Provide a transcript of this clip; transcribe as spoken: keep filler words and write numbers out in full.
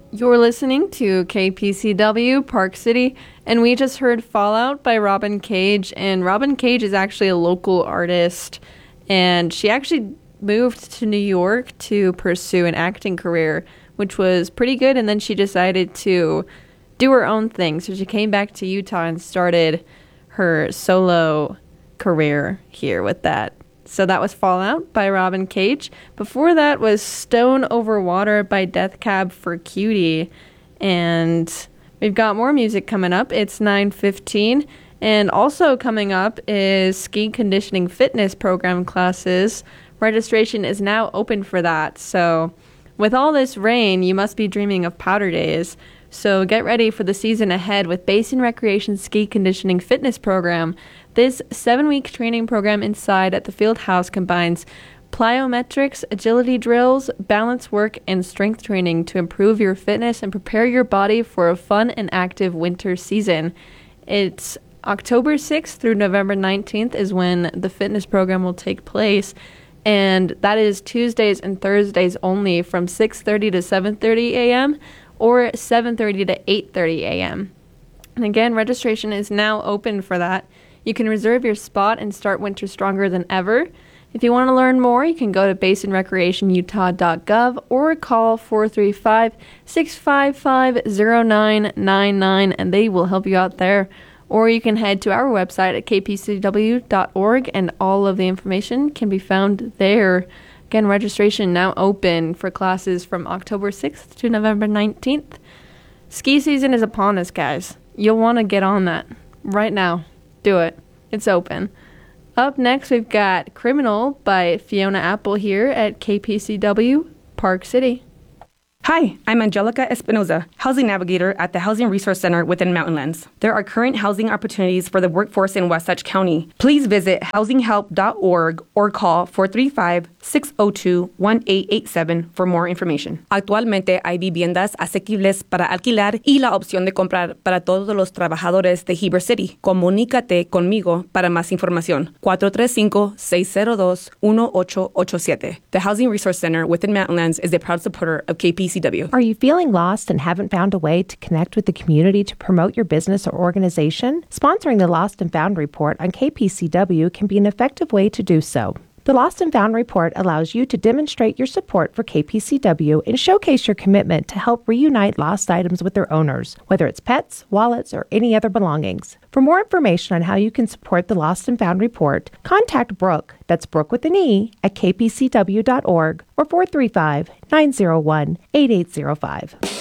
You're listening to K P C W Park City, and we just heard Fallout by Robin Cage. And Robin Cage is actually a local artist, and she actually moved to New York to pursue an acting career, which was pretty good. And then she decided to do her own thing. So she came back to Utah and started her solo career here with that. So that was Fallout by Robin Cage. Before that was Stone Over Water by Death Cab for Cutie. And we've got more music coming up. It's nine fifteen. And also coming up is ski conditioning fitness program classes. Registration is now open for that. So with all this rain, you must be dreaming of powder days. So get ready for the season ahead with Basin Recreation Ski Conditioning Fitness Program. This seven-week training program inside at the Field House combines plyometrics, agility drills, balance work, and strength training to improve your fitness and prepare your body for a fun and active winter season. It's October sixth through November nineteenth is when the fitness program will take place, and that is Tuesdays and Thursdays only from six thirty to seven thirty a.m. or seven thirty to eight thirty a.m. And again, registration is now open for that. You can reserve your spot and start winter stronger than ever. If you want to learn more, you can go to basin recreation utah dot gov or call four three five, six five five, zero nine nine nine and they will help you out there. Or you can head to our website at k p c w dot org and all of the information can be found there. Again, registration now open for classes from October sixth to November nineteenth. Ski season is upon us, guys. You'll want to get on that right now. Do it. It's open. Up next, we've got Criminal by Fiona Apple here at K P C W Park City. Hi, I'm Angelica Espinoza, Housing Navigator at the Housing Resource Center within Mountainlands. There are current housing opportunities for the workforce in Wasatch County. Please visit housing help dot org or call four three five, six zero two, one eight eight seven for more information. Actualmente hay viviendas asequibles para alquilar y la opción de comprar para todos los trabajadores de Heber City. Comunícate conmigo para más información. cuatro tres cinco, seis cero dos, uno ocho ocho siete. The Housing Resource Center within Mountainlands is a proud supporter of K P C W. Are you feeling lost and haven't found a way to connect with the community to promote your business or organization? Sponsoring the Lost and Found Report on K P C W can be an effective way to do so. The Lost and Found Report allows you to demonstrate your support for K P C W and showcase your commitment to help reunite lost items with their owners, whether it's pets, wallets, or any other belongings. For more information on how you can support the Lost and Found Report, contact Brooke, that's Brooke with an E, at k p c w dot org or four three five, nine zero one, eight eight zero five.